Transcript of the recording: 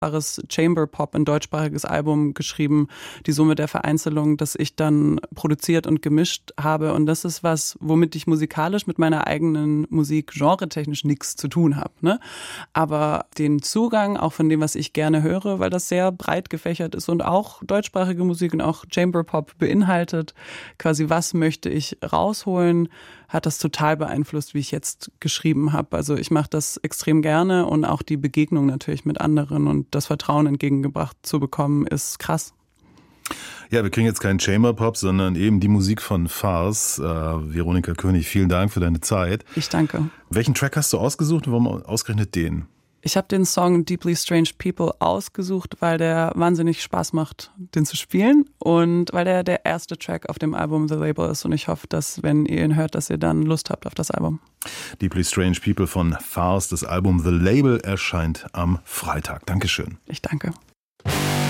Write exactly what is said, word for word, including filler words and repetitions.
Chamber Pop, ein deutschsprachiges Album geschrieben, die Summe der Vereinzelungen, das ich dann produziert und gemischt habe. Und das ist was, womit ich musikalisch mit meiner eigenen Musik genretechnisch nichts zu tun habe. Ne? Aber den Zugang auch von dem, was ich gerne höre, weil das sehr breit gefächert ist und auch deutschsprachige Musik und auch Chamber Pop beinhaltet, quasi was möchte ich rausholen, hat das total beeinflusst, wie ich jetzt geschrieben habe. Also ich mache das extrem gerne und auch die Begegnung natürlich mit anderen und das Vertrauen entgegengebracht zu bekommen, ist krass. Ja, wir kriegen jetzt keinen Chamber-Pop, sondern eben die Musik von Farce. Äh, Veronika König, vielen Dank für deine Zeit. Ich danke. Welchen Track hast du ausgesucht und warum ausgerechnet den? Ich habe den Song Deeply Strange People ausgesucht, weil der wahnsinnig Spaß macht, den zu spielen und weil der der erste Track auf dem Album The Label ist und ich hoffe, dass, wenn ihr ihn hört, dass ihr dann Lust habt auf das Album. Deeply Strange People von Farce, das Album The Label erscheint am Freitag. Dankeschön. Ich danke.